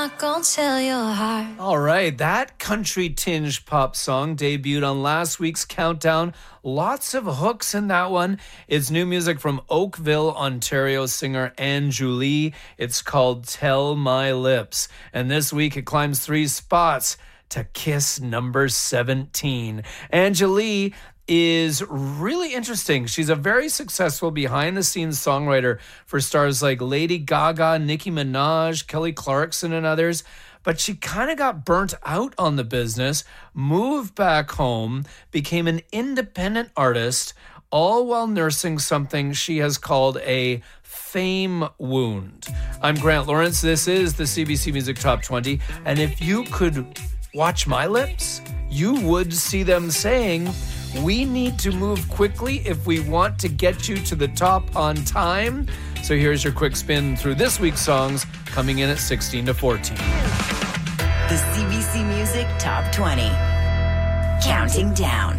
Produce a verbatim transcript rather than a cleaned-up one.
not gonna tell your heart. All right, that country-tinged pop song debuted on last week's Countdown. Lots of hooks in that one. It's new music from Oakville, Ontario singer Anne Julie. It's called Tell My Lips. And this week it climbs three spots to Kiss number seventeen. Anne Julie is really interesting. She's a very successful behind-the-scenes songwriter for stars like Lady Gaga, Nicki Minaj, Kelly Clarkson, and others. But she kind of got burnt out on the business, moved back home, became an independent artist, all while nursing something she has called a fame wound. I'm Grant Lawrence. This is the C B C Music Top twenty. And if you could watch my lips, you would see them saying, we need to move quickly if we want to get you to the top on time. So here's your quick spin through this week's songs, coming in at sixteen to fourteen. The C B C Music Top twenty. Counting down.